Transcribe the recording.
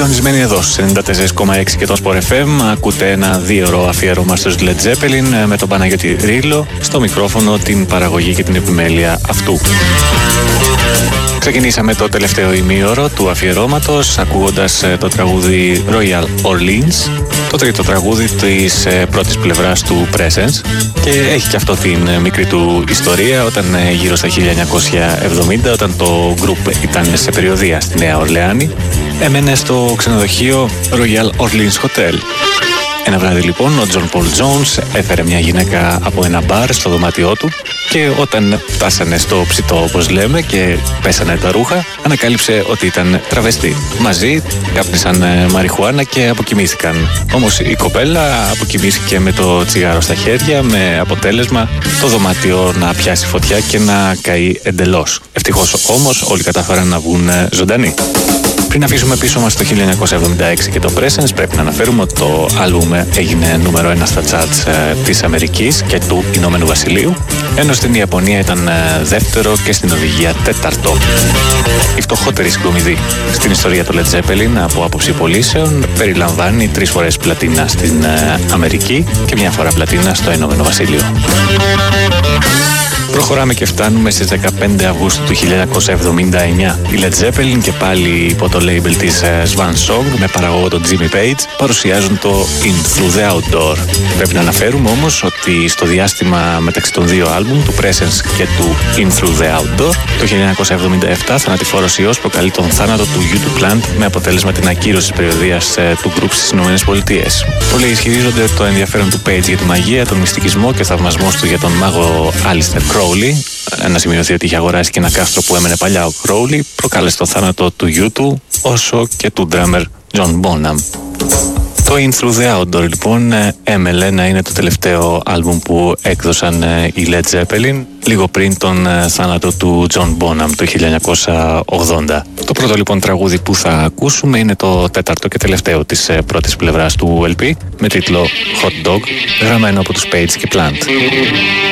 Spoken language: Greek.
Συντονισμένοι εδώ στους 94,6 και το Sport FM, ακούτε ένα 2ωρο αφιέρωμα στους Led Zeppelin με τον Παναγιώτη Ρήλο στο μικρόφωνο, την παραγωγή και την επιμέλεια αυτού. Ξεκινήσαμε το τελευταίο ημίωρο του αφιερώματος ακούγοντας το τραγούδι Royal Orleans, το τρίτο τραγούδι της πρώτης πλευράς του Presence, και έχει και αυτό την μικρή του ιστορία. Όταν γύρω στα 1970, όταν το group ήταν σε περιοδεία στη Νέα Ορλεάνη, έμενε στο ξενοδοχείο Royal Orleans Hotel. Ένα βράδυ λοιπόν ο John Paul Jones έφερε μια γυναίκα από ένα μπαρ στο δωμάτιό του και όταν φτάσανε στο ψητό, όπως λέμε, και πέσανε τα ρούχα, ανακάλυψε ότι ήταν τραβεστή. Μαζί κάπνισαν μαριχουάνα και αποκοιμήθηκαν. Όμως η κοπέλα αποκοιμήθηκε με το τσιγάρο στα χέρια, με αποτέλεσμα το δωμάτιο να πιάσει φωτιά και να καεί εντελώς. Ευτυχώς όμως όλοι κατάφεραν να βγουν ζωντανοί. Πριν αφήσουμε πίσω μας το 1976 και το Presence, πρέπει να αναφέρουμε ότι το άλμπουμ έγινε νούμερο 1 στα charts της Αμερικής και του Ηνωμένου Βασιλείου, ενώ στην Ιαπωνία ήταν δεύτερο και στην Νορβηγία τέταρτο. Η φτωχότερη συγκομιδή στην ιστορία του Led Zeppelin από άποψη πωλήσεων περιλαμβάνει 3 φορές πλατίνα στην Αμερική και μια φορά πλατίνα στο Ηνωμένο Βασίλειο. Προχωράμε και φτάνουμε στις 15 Αυγούστου του 1979. Οι Led Zeppelin, και πάλι υπό το label της Swan Song με παραγωγό τον Jimmy Page, παρουσιάζουν το In Through the Outdoor. Πρέπει να αναφέρουμε όμως ότι στο διάστημα μεταξύ των δύο άλμπουμ, του Presence και του In Through the Outdoor, το 1977 θανατηφόρος ιός προκαλεί τον θάνατο του U2 Plant, με αποτέλεσμα την ακύρωση της περιοδείας του group στις ΗΠΑ. Πολλοί ισχυρίζονται το ενδιαφέρον του Page για τη μαγεία, τον μυστικισμό και ο θαυμασμός του για τον μάγο Alistair Crowley. Να σημειωθεί ότι είχε αγοράσει και ένα κάστρο που έμενε παλιά ο Crowley, προκάλεσε το θάνατο του γιού του, όσο και του drummer John Bonham. Το In Through the Outdoor λοιπόν έμελε να είναι το τελευταίο άλμπουμ που έκδοσαν οι Led Zeppelin λίγο πριν τον θάνατο του John Bonham το 1980. Το πρώτο λοιπόν τραγούδι που θα ακούσουμε είναι το τέταρτο και τελευταίο της πρώτης πλευράς του LP, με τίτλο Hot Dog, γραμμένο από τους Page και Plant.